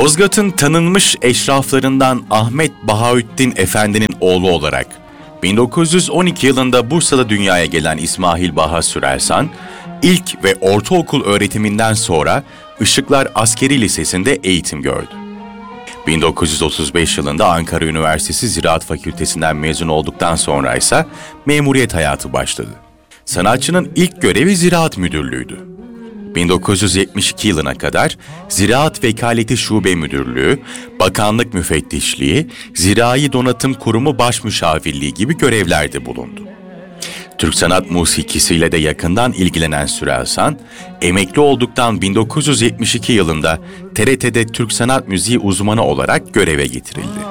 Yozgat'ın tanınmış eşraflarından Ahmet Bahaüddin Efendi'nin oğlu olarak 1912 yılında Bursa'da dünyaya gelen İsmail Baha Sürelsan, ilk ve ortaokul öğretiminden sonra Işıklar Askeri Lisesi'nde eğitim gördü. 1935 yılında Ankara Üniversitesi Ziraat Fakültesinden mezun olduktan sonra ise memuriyet hayatı başladı. Sanatçının ilk görevi Ziraat Müdürlüğü'ydü. 1972 yılına kadar Ziraat Vekaleti Şube Müdürlüğü, Bakanlık Müfettişliği, Zirai Donatım Kurumu Başmüşavirliği gibi görevlerde bulundu. Türk sanat musikisiyle de yakından ilgilenen Sürelsan, emekli olduktan 1972 yılında TRT'de Türk Sanat Müziği uzmanı olarak göreve getirildi.